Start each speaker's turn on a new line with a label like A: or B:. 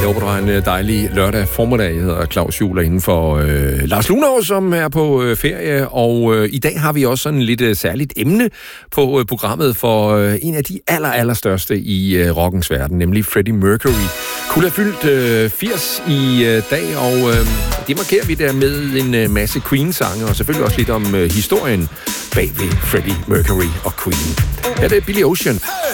A: Jeg håber, du har en dejlig lørdag formiddag. Jeg hedder Claus Juhl, inden for Lars Lunov, som er på ferie. Og i dag har vi også sådan et lidt særligt emne på programmet for en af de allerstørste i rockens verden, nemlig Freddie Mercury. Kunne have fyldt 80 i dag, og det markerer vi der med en masse Queen-sange, og selvfølgelig også lidt om historien bag ved Freddie Mercury og Queen. Her er det Billy Ocean.